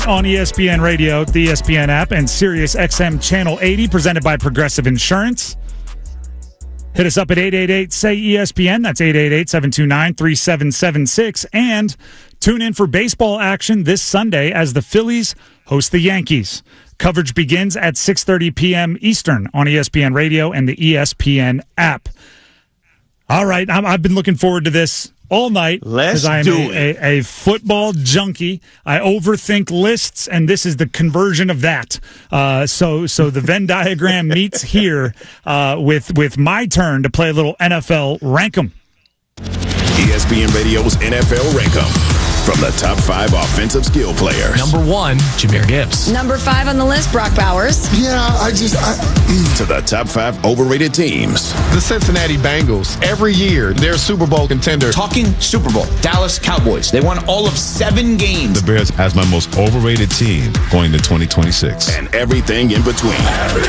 On ESPN Radio, the ESPN app, and Sirius XM Channel 80, presented by Progressive Insurance. Hit us up at 888-SAY-ESPN. That's 888-729-3776. And tune in for baseball action this Sunday as the Phillies host the Yankees. Coverage begins at 6:30 p.m. Eastern on ESPN Radio and the ESPN app. All right, I've been looking forward to this all night because I'm a football junkie. I overthink lists, and this is the conversion of that. So the Venn diagram meets here with my turn to play a little NFL Rank 'em. ESPN Radio's NFL Rank 'em. From the top 5 offensive skill players. Number 1, Jahmyr Gibbs. Number 5 on the list, Brock Bowers. To the top 5 overrated teams. The Cincinnati Bengals. Every year, they're a Super Bowl contender. Talking Super Bowl, Dallas Cowboys. They won all of 7 games. The Bears as my most overrated team going to 2026. And everything in between.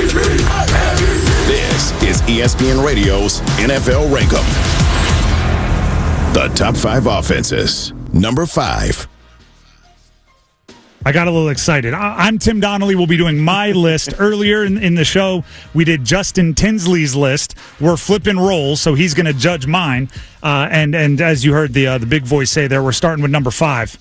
This is ESPN Radio's NFL Rank 'em. The top 5 offenses. Number 5. I got a little excited. I'm Tim Donnelly. We'll be doing my list. Earlier in the show, we did Justin Tinsley's list. We're flipping roles, so he's going to judge mine. And as you heard the big voice say there, we're starting with number 5.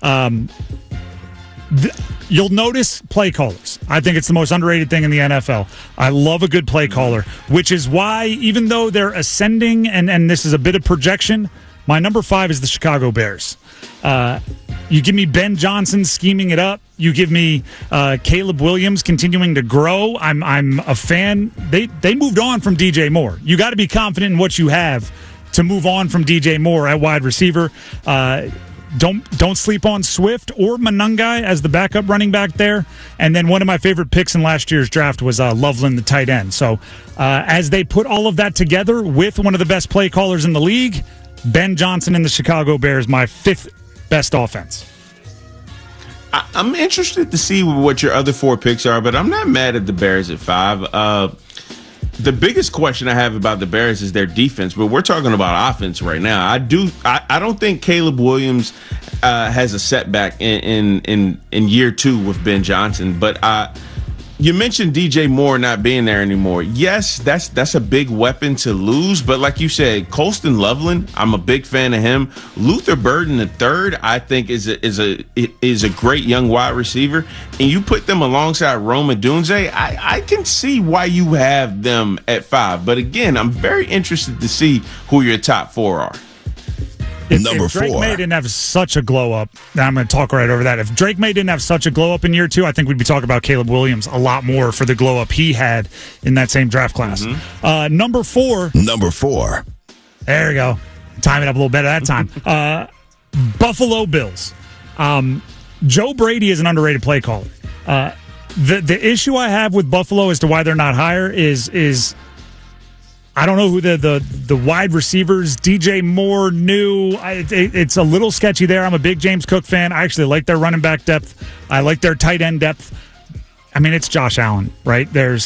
You'll notice play callers. I think it's the most underrated thing in the NFL. I love a good play caller, which is why, even though they're ascending, and this is a bit of projection, my number 5 is the Chicago Bears. You give me Ben Johnson scheming it up. You give me Caleb Williams continuing to grow. I'm a fan. They moved on from DJ Moore. You got to be confident in what you have to move on from DJ Moore at wide receiver. Don't sleep on Swift or Monangai as the backup running back there. And then one of my favorite picks in last year's draft was Loveland, the tight end. So as they put all of that together with one of the best play callers in the league, Ben Johnson and the Chicago Bears, my 5th best offense. I'm interested to see what your other 4 picks are, but I'm not mad at the Bears at 5. The biggest question I have about the Bears is their defense, but we're talking about offense right now. I don't think Caleb Williams has a setback in year 2 with Ben Johnson, but you mentioned DJ Moore not being there anymore. Yes, that's a big weapon to lose, but like you said, Colston Loveland, I'm a big fan of him. Luther Burden III, I think is a great young wide receiver, and you put them alongside Rome Odunze, I can see why you have them at 5. But again, I'm very interested to see who your top 4 are. If Drake May didn't have such a glow up, I'm going to talk right over that. If Drake May didn't have such a glow up in year 2, I think we'd be talking about Caleb Williams a lot more for the glow up he had in that same draft class. Mm-hmm. Number 4. There we go. Time it up a little better that time. Buffalo Bills. Joe Brady is an underrated play caller. The issue I have with Buffalo as to why they're not higher is I don't know who the wide receivers, DJ Moore, knew. It's a little sketchy there. I'm a big James Cook fan. I actually like their running back depth. I like their tight end depth. I mean, it's Josh Allen, right? There's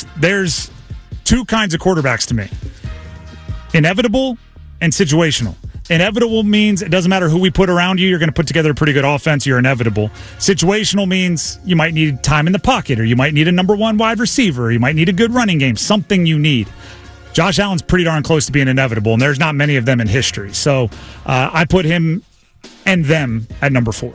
2 kinds of quarterbacks to me. Inevitable and situational. Inevitable means it doesn't matter who we put around you. You're going to put together a pretty good offense. You're inevitable. Situational means you might need time in the pocket, or you might need a number 1 wide receiver, or you might need a good running game, something you need. Josh Allen's pretty darn close to being inevitable, and there's not many of them in history. So I put him and them at number 4.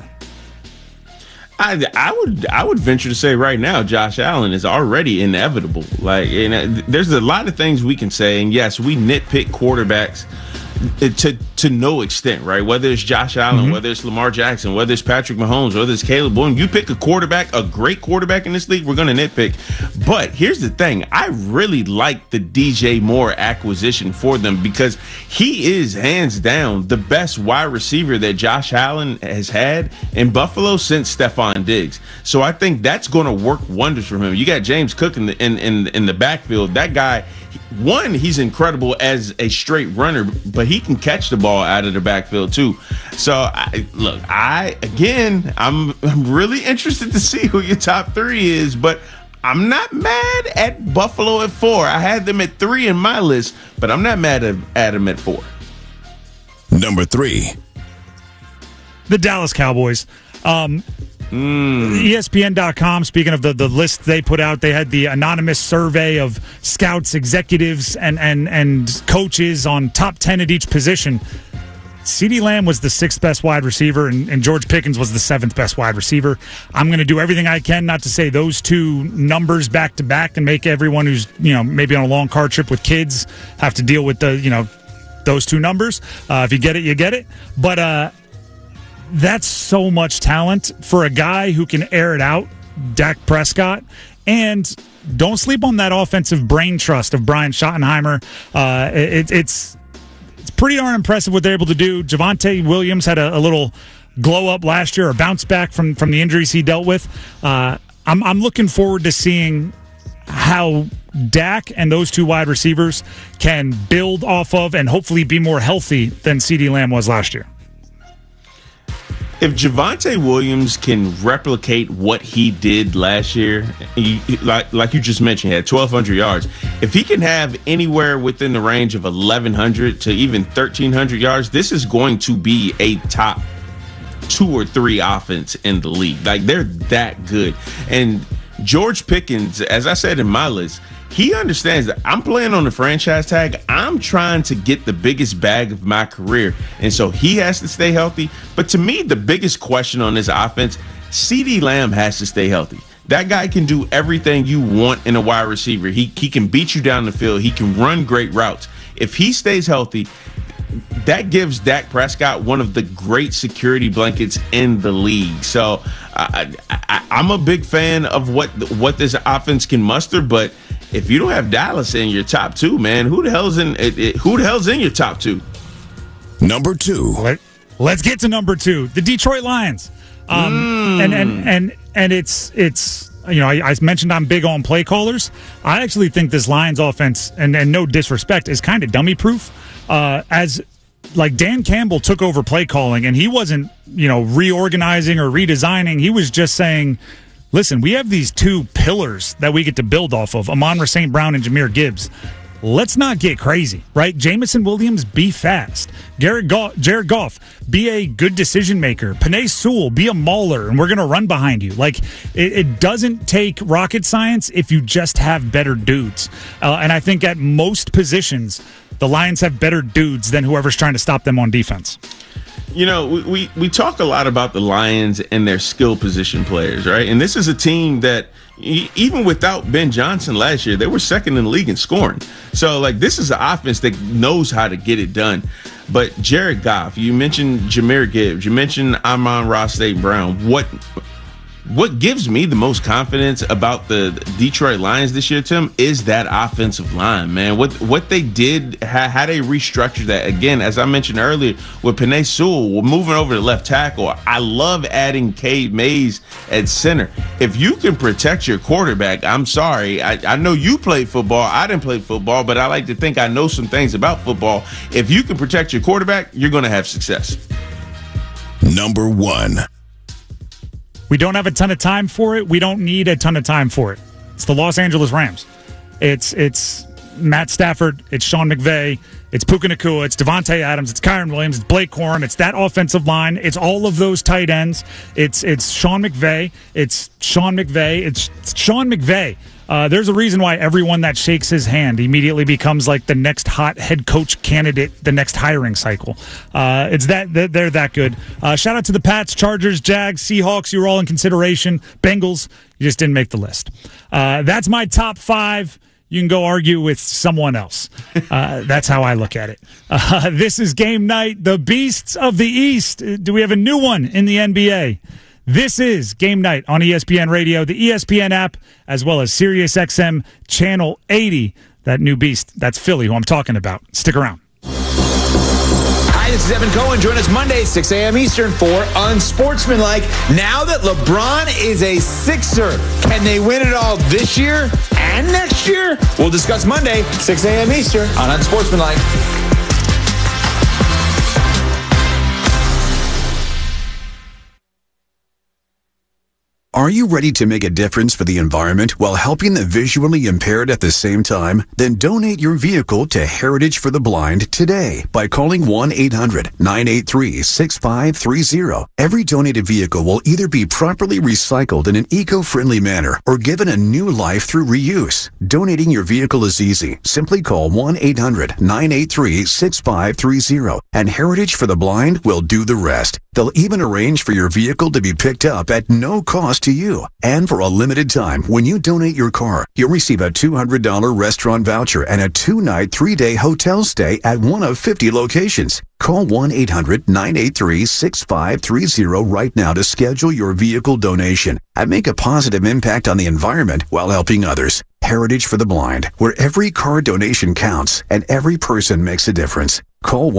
I would venture to say right now, Josh Allen is already inevitable. There's a lot of things we can say, and yes, we nitpick quarterbacks to no extent, right? Whether it's Josh Allen, whether it's Lamar Jackson, whether it's Patrick Mahomes, whether it's Caleb Williams, you pick a quarterback, a great quarterback in this league, we're going to nitpick. But here's the thing. I really like the DJ Moore acquisition for them because he is hands down the best wide receiver that Josh Allen has had in Buffalo since Stephon Diggs. So I think that's going to work wonders for him. You got James Cook in the backfield. That guy, one, he's incredible as a straight runner, but he can catch the ball out of the backfield too. So I'm really interested to see who your top 3 is, but I'm not mad at Buffalo at 4. I had them at 3 in my list, but I'm not mad at them at 4. Number 3. The Dallas Cowboys. ESPN.com, speaking of the list they put out, they had the anonymous survey of scouts, executives, and coaches on top 10 at each position. CeeDee Lamb was the 6th best wide receiver, and George Pickens was the 7th best wide receiver. I'm going to do everything I can not to say those two numbers back to back and make everyone who's maybe on a long car trip with kids have to deal with those two numbers. If you get it, you get it. But that's so much talent for a guy who can air it out, Dak Prescott. And don't sleep on that offensive brain trust of Brian Schottenheimer. It's pretty darn impressive what they're able to do. Javonte Williams had a little glow up last year, a bounce back from the injuries he dealt with. I'm looking forward to seeing how Dak and those two wide receivers can build off of and hopefully be more healthy than CeeDee Lamb was last year. If Javonte Williams can replicate what he did last year, like you just mentioned, he had 1,200 yards. If he can have anywhere within the range of 1,100 to even 1,300 yards, this is going to be a top 2 or 3 offense in the league. Like, they're that good. And George Pickens, as I said in my list, he understands that I'm playing on the franchise tag. I'm trying to get the biggest bag of my career. And so he has to stay healthy. But to me, the biggest question on this offense, CeeDee Lamb has to stay healthy. That guy can do everything you want in a wide receiver. He can beat you down the field. He can run great routes. If he stays healthy, that gives Dak Prescott one of the great security blankets in the league. So I'm a big fan of what this offense can muster, but if you don't have Dallas in your top 2, man, who the hell's in your top 2? Number 2. Let's get to number 2, the Detroit Lions. And it's I mentioned I'm big on play callers. I actually think this Lions offense, and no disrespect, is kind of dummy proof. As like Dan Campbell took over play calling, and he wasn't reorganizing or redesigning. He was just saying, listen, we have these 2 pillars that we get to build off of, Amon-Ra St. Brown and Jahmyr Gibbs. Let's not get crazy, right? Jamison Williams, be fast. Jared Goff, be a good decision maker. Penei Sewell, be a mauler, and we're going to run behind you. Like, it doesn't take rocket science if you just have better dudes. And I think at most positions, the Lions have better dudes than whoever's trying to stop them on defense. We talk a lot about the Lions and their skill position players, right? And this is a team that, even without Ben Johnson last year, they were second in the league in scoring. So, this is an offense that knows how to get it done. But Jared Goff, you mentioned Jahmyr Gibbs, you mentioned Amon-Ra St. Brown. What gives me the most confidence about the Detroit Lions this year, Tim, is that offensive line, man. What they did, how they restructured that. Again, as I mentioned earlier, with Penei Sewell moving over to left tackle, I love adding Cade Mays at center. If you can protect your quarterback, I'm sorry. I know you played football. I didn't play football, but I like to think I know some things about football. If you can protect your quarterback, you're going to have success. Number 1. We don't have a ton of time for it. We don't need a ton of time for it. It's the Los Angeles Rams. It's Matt Stafford. It's Sean McVay. It's Puka Nacua. It's Devontae Adams. It's Kyren Williams. It's Blake Corum. It's that offensive line. It's all of those tight ends. It's Sean McVay. It's Sean McVay. It's Sean McVay. There's a reason why everyone that shakes his hand immediately becomes like the next hot head coach candidate, the next hiring cycle. It's that they're that good. Shout out to the Pats, Chargers, Jags, Seahawks. You were all in consideration. Bengals, you just didn't make the list. That's my top 5. You can go argue with someone else. That's how I look at it. This is Game Night, the Beasts of the East. Do we have a new one in the NBA? This is Game Night on ESPN Radio, the ESPN app, as well as SiriusXM Channel 80. That new beast, that's Philly, who I'm talking about. Stick around. Hi, this is Evan Cohen. Join us Monday, 6 a.m. Eastern for Unsportsmanlike. Now that LeBron is a Sixer, can they win it all this year and next year? We'll discuss Monday, 6 a.m. Eastern on Unsportsmanlike. Are you ready to make a difference for the environment while helping the visually impaired at the same time? Then donate your vehicle to Heritage for the Blind today by calling 1-800-983-6530. Every donated vehicle will either be properly recycled in an eco-friendly manner or given a new life through reuse. Donating your vehicle is easy. Simply call 1-800-983-6530 and Heritage for the Blind will do the rest. They'll even arrange for your vehicle to be picked up at no cost to you. And for a limited time, when you donate your car, you'll receive a $200 restaurant voucher and a 2-night, 3-day hotel stay at one of 50 locations. Call 1-800-983-6530 right now to schedule your vehicle donation and make a positive impact on the environment while helping others. Heritage for the Blind, where every car donation counts and every person makes a difference. Call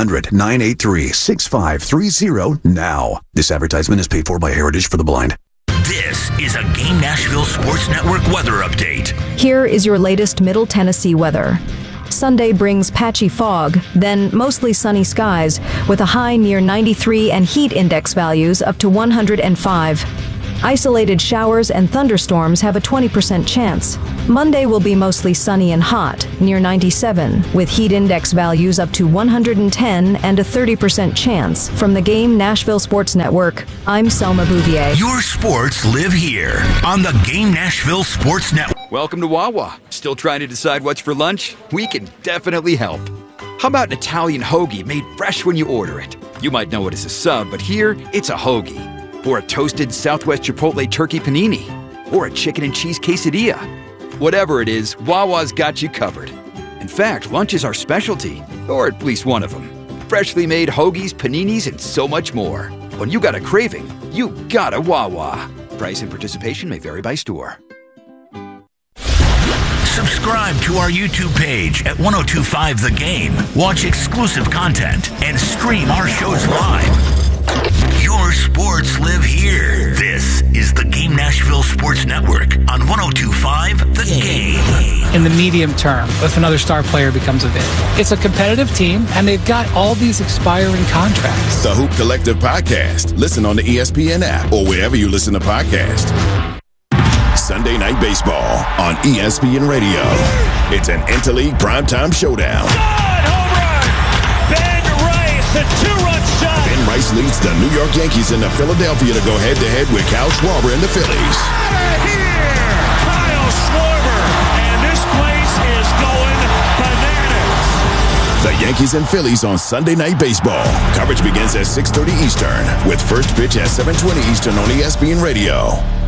1-800-983-6530 now. This advertisement is paid for by Heritage for the Blind. This is a Game Nashville Sports Network weather update. Here is your latest Middle Tennessee weather. Sunday brings patchy fog, then mostly sunny skies, with a high near 93 and heat index values up to 105. Isolated showers and thunderstorms have a 20% chance. Monday will be mostly sunny and hot, near 97, with heat index values up to 110 and a 30% chance. From the Game Nashville Sports Network, I'm Selma Bouvier. Your sports live here on the Game Nashville Sports Network. Welcome to Wawa. Still trying to decide what's for lunch? We can definitely help. How about an Italian hoagie made fresh when you order it? You might know it as a sub, but here, it's a hoagie. Or a toasted Southwest Chipotle turkey panini. Or a chicken and cheese quesadilla. Whatever it is, Wawa's got you covered. In fact, lunch is our specialty, or at least one of them. Freshly made hoagies, paninis, and so much more. When you got a craving, you got a Wawa. Price and participation may vary by store. Subscribe to our YouTube page at 1025 The Game. Watch exclusive content and stream our shows live. Your sports live here. This is the Game Nashville Sports Network on 1025 The Game. In the medium term, if another star player becomes available, it's a competitive team, and they've got all these expiring contracts. The Hoop Collective Podcast. Listen on the ESPN app or wherever you listen to podcasts. Sunday Night Baseball on ESPN Radio. It's an interleague primetime showdown. Home run! Ben Rice, a 2-run shot. Ben Rice leads the New York Yankees into Philadelphia to go head-to-head with Kyle Schwarber and the Phillies. Out of here! Kyle Schwarber, and this place is going bananas. The Yankees and Phillies on Sunday Night Baseball. Coverage begins at 6:30 Eastern with first pitch at 7:20 Eastern on ESPN Radio.